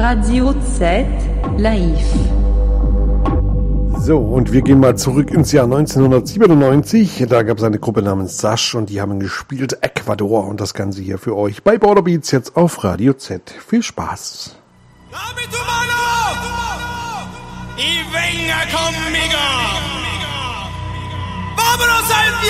Radio Z live. So, und wir gehen mal zurück ins Jahr 1997. Da gab es eine Gruppe namens Sash und die haben gespielt Ecuador. Und das Ganze hier für euch bei Border Beats jetzt auf Radio Z. Viel Spaß. Y venga conmigo. Vámonos al viaje.